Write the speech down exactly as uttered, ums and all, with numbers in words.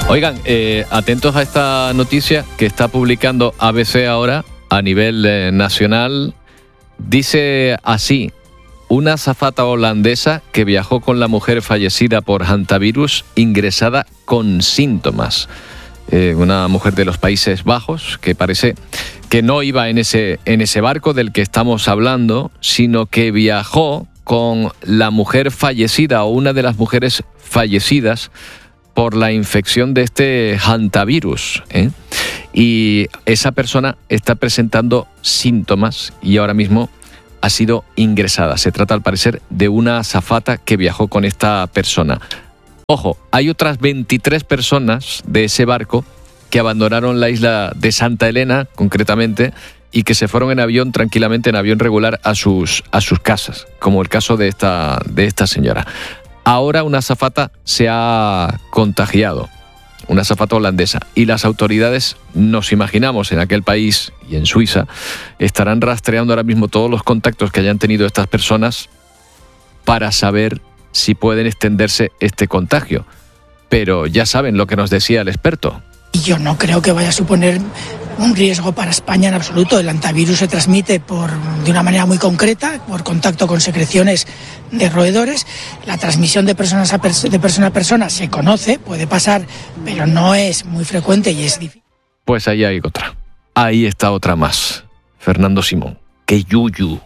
Oigan, eh, atentos a esta noticia que está publicando A B C ahora a nivel eh, nacional. Dice así: una azafata holandesa que viajó con la mujer fallecida por hantavirus ingresada con síntomas. Eh, una mujer de los Países Bajos que parece que no iba en ese, en ese barco del que estamos hablando, sino que viajó con la mujer fallecida o una de las mujeres fallecidas por la infección de este hantavirus, ¿eh? Y esa persona está presentando síntomas y ahora mismo ha sido ingresada. Se trata, al parecer, de una azafata que viajó con esta persona. Ojo, hay otras veintitrés personas de ese barco que abandonaron la isla de Santa Elena, concretamente, y que se fueron en avión, tranquilamente, en avión regular, a sus, a sus casas, como el caso de esta, de esta señora. Ahora una azafata se ha contagiado, una azafata holandesa, y las autoridades, nos imaginamos, en aquel país y en Suiza, estarán rastreando ahora mismo todos los contactos que hayan tenido estas personas para saber si pueden extenderse este contagio. Pero ya saben lo que nos decía el experto. Yo no creo que vaya a suponer un riesgo para España en absoluto. El hantavirus se transmite por, de una manera muy concreta, por contacto con secreciones de roedores. La transmisión de, personas a pers- de persona a persona se conoce, puede pasar, pero no es muy frecuente y es difícil. Pues ahí hay otra. Ahí está otra más. Fernando Simón. ¡Qué yuyu!